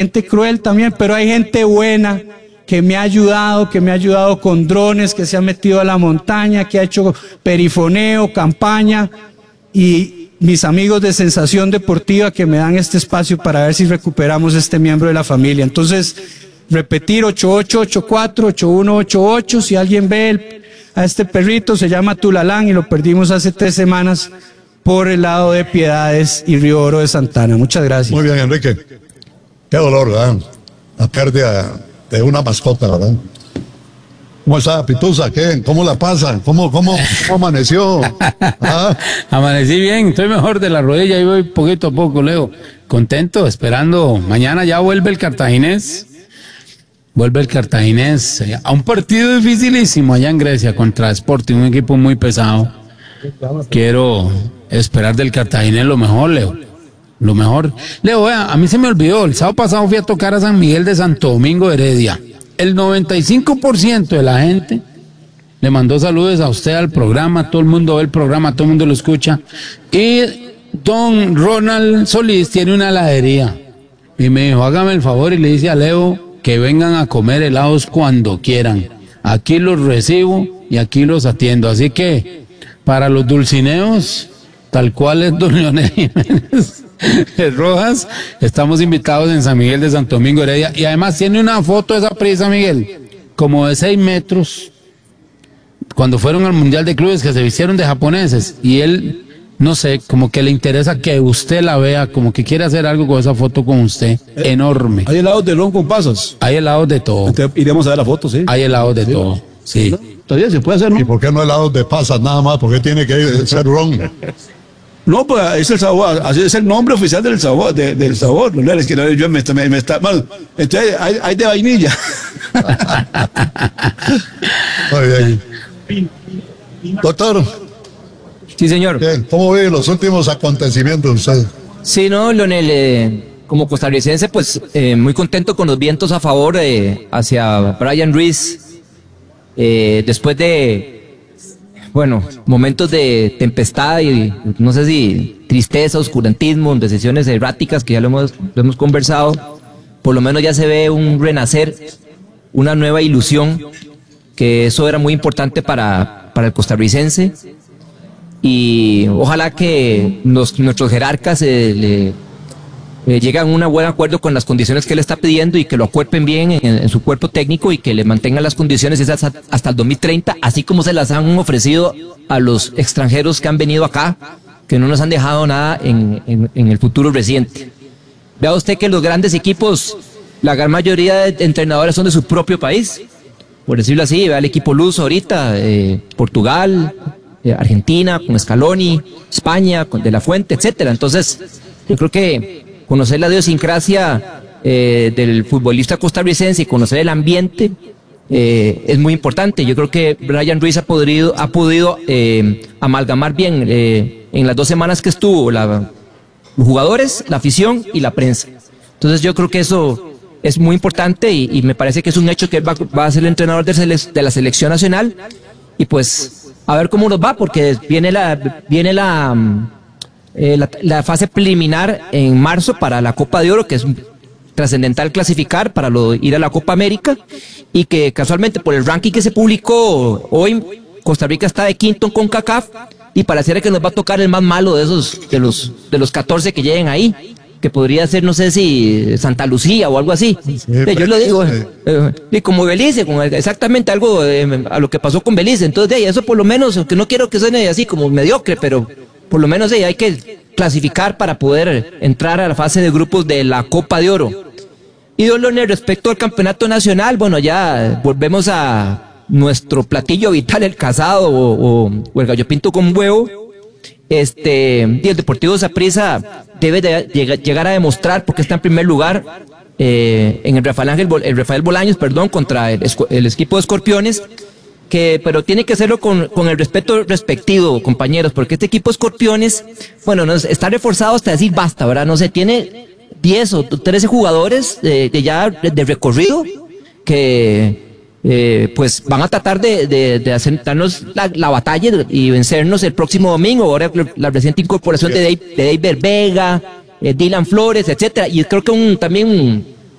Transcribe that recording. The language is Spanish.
gente cruel también, pero hay gente buena que me ha ayudado con drones, que se ha metido a la montaña, que ha hecho perifoneo, campaña, y mis amigos de Sensación Deportiva que me dan este espacio para ver si recuperamos este miembro de la familia. Entonces, repetir 8884-8188, si alguien ve a este perrito, se llama Tulalán y lo perdimos hace 3 semanas por el lado de Piedades y Río Oro de Santana. Muchas gracias. Muy bien, Enrique. Qué dolor, ¿verdad? La pérdida de una mascota, ¿verdad? ¿Cómo está, Pituza? ¿Qué? ¿Cómo la pasa? ¿Cómo amaneció? ¿Ah? Amanecí bien, estoy mejor de la rodilla y voy poquito a poco, Leo. Contento, esperando. Mañana ya vuelve el Cartaginés. Vuelve el Cartaginés a un partido dificilísimo allá en Grecia contra Sporting, un equipo muy pesado. Quiero esperar del Cartaginés lo mejor, Leo. Lo mejor. Leo, vea, a mí se me olvidó, el sábado pasado fui a tocar a San Miguel de Santo Domingo, Heredia. El 95% de la gente le mandó saludos a usted al programa, todo el mundo ve el programa, todo el mundo lo escucha. Y don Ronald Solís tiene una heladería. Y me dijo, hágame el favor, y le dice a Leo que vengan a comer helados cuando quieran. Aquí los recibo y aquí los atiendo. Así que, para los dulcineos, tal cual es don Leonel Jiménez Rojas, estamos invitados en San Miguel de Santo Domingo, Heredia, y además tiene una foto de esa prisa, Miguel, como de 6 metros, cuando fueron al Mundial de Clubes, que se vistieron de japoneses, y él, no sé, como que le interesa que usted la vea, como que quiere hacer algo con esa foto con usted, enorme. Hay helados de ron con pasas. Hay helados de todo. Iremos a ver la foto, sí. Hay helados de todo, sí. Todavía se puede hacer, ¿no? ¿Y por qué no helados de pasas nada más? ¿Por qué tiene que ser ron? No, pues es el sabor, así es el nombre oficial del sabor, del sabor. No, es que yo me está mal. Entonces hay de vainilla. Muy bien. Doctor. Sí, señor. Bien, ¿cómo ve los últimos acontecimientos usted? Sí, no, Leonel, como costarricense, pues muy contento con los vientos a favor hacia Brian Ruiz. Después de, bueno, momentos de tempestad y no sé si tristeza, oscurantismo, decisiones erráticas que ya lo hemos conversado, por lo menos ya se ve un renacer, una nueva ilusión, que eso era muy importante para el costarricense, y ojalá que nuestros jerarcas lleguen a un buen acuerdo con las condiciones que él está pidiendo y que lo acuerpen bien en su cuerpo técnico y que le mantengan las condiciones esas hasta el 2030, así como se las han ofrecido a los extranjeros que han venido acá, que no nos han dejado nada en el futuro reciente. Vea usted que los grandes equipos, la gran mayoría de entrenadores son de su propio país, por decirlo así. Vea el equipo luso ahorita, Portugal, Argentina, con Scaloni, España, con De La Fuente, etcétera. Entonces, yo creo que conocer la idiosincrasia del futbolista costarricense y conocer el ambiente es muy importante. Yo creo que Brian Ruiz ha podido amalgamar bien en las 2 semanas que estuvo los jugadores, la afición y la prensa. Entonces yo creo que eso es muy importante y me parece que es un hecho que va a ser el entrenador de la selección nacional, y pues a ver cómo nos va, porque viene la fase preliminar en marzo para la Copa de Oro, que es trascendental clasificar para ir a la Copa América, y que casualmente por el ranking que se publicó hoy, Costa Rica está de quinto en CONCACAF, y pareciera que nos va a tocar el más malo de los 14 que lleguen ahí, que podría ser, no sé si Santa Lucía o algo así. Sí, yo lo digo, y como Belice, exactamente algo a lo que pasó con Belice. Entonces, eso por lo menos, aunque no quiero que suene así como mediocre, pero por lo menos hay que clasificar para poder entrar a la fase de grupos de la Copa de Oro. Y don Leonel, respecto al campeonato nacional, bueno, ya volvemos a nuestro platillo vital, el casado o el gallo pinto con huevo. El Deportivo Saprissa debe de llegar a demostrar, porque está en primer lugar en el Rafael Bolaños, contra el equipo de Escorpiones, pero tiene que hacerlo con el respeto respectivo, compañeros, porque este equipo de Escorpiones, bueno, está reforzado hasta decir basta, ¿verdad? No sé, tiene 10 o 13 jugadores de recorrido que pues van a tratar de darnos la batalla y vencernos el próximo domingo. Ahora la reciente incorporación de David Vega, Dylan Flores, etcétera, y creo que también